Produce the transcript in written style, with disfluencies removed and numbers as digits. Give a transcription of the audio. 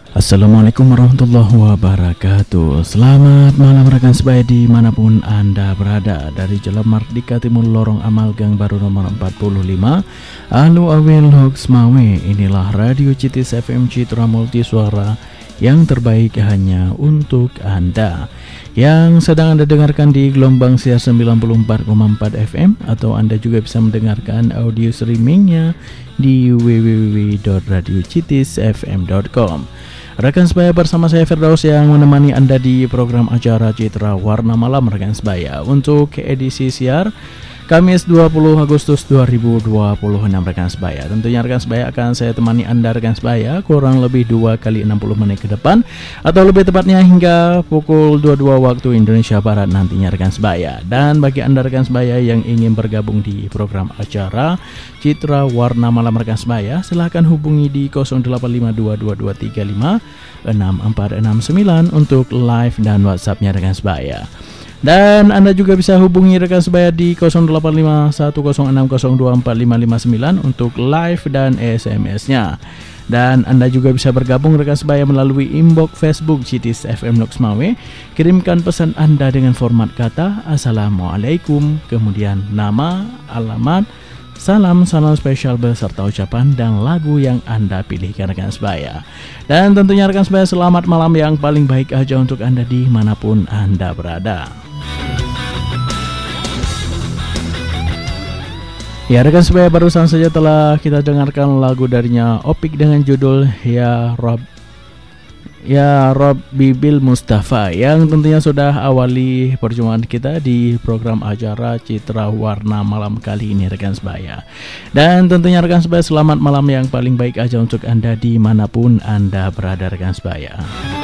Assalamualaikum warahmatullahi wabarakatuh. Selamat malam rekan sebaya dimanapun Anda berada. Dari Jalan Mardika Timur Lorong Amal Gang Baru nomor 45 Alu Awil Hoax Mawe. Inilah Radio Citis FM Citra Multi Suara yang terbaik hanya untuk Anda, yang sedang Anda dengarkan di gelombang siar 94,4 FM, atau Anda juga bisa mendengarkan audio streamingnya di www.radiocitisfm.com. Rekan sebaya, bersama saya Firdaus yang menemani Anda di program acara Citra Warna Malam rekan sebaya untuk edisi siar Kamis 20 Agustus 2026 rekan sebaya. Tentunya rekan sebaya akan saya temani Anda rekan sebaya kurang lebih 2 kali 60 menit ke depan, atau lebih tepatnya hingga pukul 22 waktu Indonesia Barat nantinya rekan sebaya. Dan bagi Anda rekan sebaya yang ingin bergabung di program acara Citra Warna Malam rekan sebaya, silahkan hubungi di 085222356469 untuk live dan WhatsAppnya rekan sebaya. Dan Anda juga bisa hubungi rekan sebaya di 085106024559 untuk live dan SMS-nya. Dan Anda juga bisa bergabung rekan sebaya melalui inbox Facebook Citis FM Loksmawe. Kirimkan pesan Anda dengan format kata Assalamualaikum, kemudian nama, alamat, salam spesial beserta ucapan dan lagu yang Anda pilihkan rekan sebaya. Dan tentunya rekan sebaya, selamat malam yang paling baik aja untuk Anda dimanapun Anda berada. Ya rekan sebaya, barusan saja telah kita dengarkan lagu darinya Opik dengan judul Ya Rob Bibil Mustafa, yang tentunya sudah awali perjumpaan kita di program acara Citra Warna Malam kali ini rekan sebaya. Dan tentunya rekan sebaya, selamat malam yang paling baik aja untuk Anda dimanapun Anda berada rekan sebaya.